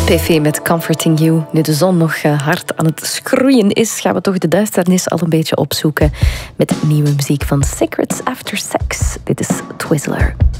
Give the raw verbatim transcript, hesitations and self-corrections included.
P V met Comforting You. Nu de zon nog hard aan het schroeien is, gaan we toch de duisternis al een beetje opzoeken met nieuwe muziek van Secrets After Sex. Dit is Twizzler.